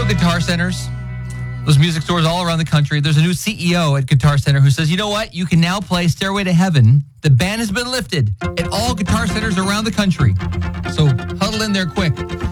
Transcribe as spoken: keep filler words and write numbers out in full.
Guitar Centers, those music stores all around the country. There's a new C E O at Guitar Center who says, you know what? You can now play Stairway to Heaven. The ban has been lifted at all Guitar Centers around the country. So huddle in there quick.